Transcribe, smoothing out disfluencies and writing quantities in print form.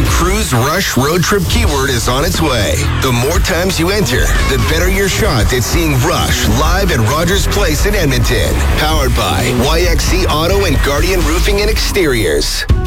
Our Cruise Rush road trip keyword is on its way. The more times you enter, the better your shot at seeing Rush live at Rogers Place in Edmonton. Powered by YXC Auto and Guardian Roofing and Exteriors.